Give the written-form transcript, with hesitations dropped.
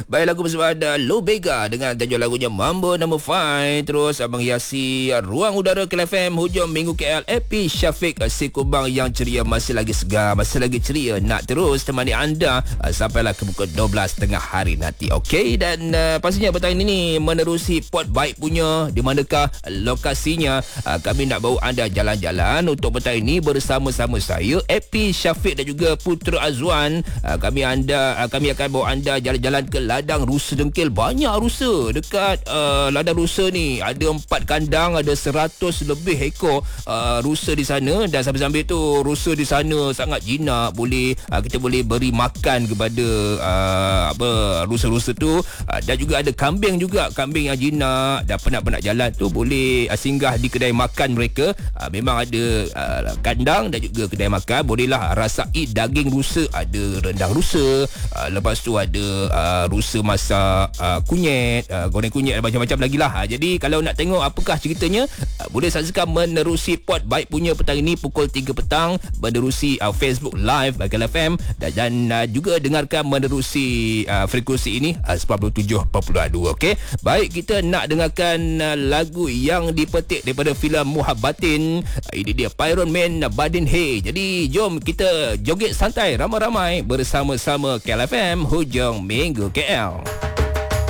Baik, lagu bersama ada Lobega dengan tajuk lagunya Mambo No. 5. Terus menghiasi ruang udara KL FM hujung minggu KL. Epi Syafiq si kubang yang ceria masih lagi segar, masih lagi ceria nak terus temani anda sampailah ke pukul 12 tengah hari nanti. Okey, dan pastinya petang ini menerusi Port Baik punya di manakah lokasinya. Kami nak bawa anda jalan-jalan untuk petang ini bersama-sama saya Epi Syafiq dan juga Putra Azwan. Kami akan bawa anda jalan-jalan ke ladang rusa dengkil. Banyak rusa dekat ladang rusa ni. Ada 4 kandang, ada 100 lebih ekor rusa di sana. Dan sambil-sambil tu rusa di sana sangat jinak. Kita boleh beri makan kepada rusa-rusa tu. Dan juga ada kambing juga, kambing yang jinak. Dan penat-penat jalan tu boleh singgah di kedai makan mereka. Memang ada kandang dan juga kedai makan. Bolehlah rasai daging rusa. Ada rendang rusa, lepas tu ada rusa masak kunyit, goreng kunyit dan macam-macam lagi lah. Jadi kalau nak tengok apakah ceritanya, boleh saksikan menerusi Port Baik punya petang ini pukul 3 petang menerusi Facebook Live KL FM dan juga dengarkan menerusi frekuensi ini 97.2. Okey, baik, kita nak dengarkan lagu yang dipetik daripada filem Muhabbatin. Ini dia Pyron Man Badin Hey. Jadi jom kita joget santai ramai-ramai bersama-sama KL FM hujung minggu KL.